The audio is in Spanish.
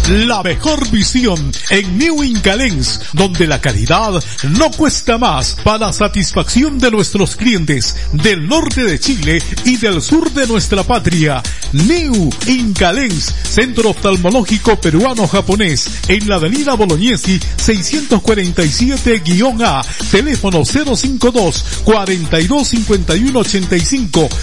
la mejor visión en New Inca Lens, donde la calidad no cuesta más, para satisfacción de nuestros clientes del norte de Chile y del sur de nuestra patria. New Inca Lens, centro oftalmológico peruano-japonés, en la avenida Bolognesi 647-A, teléfono 052-425185,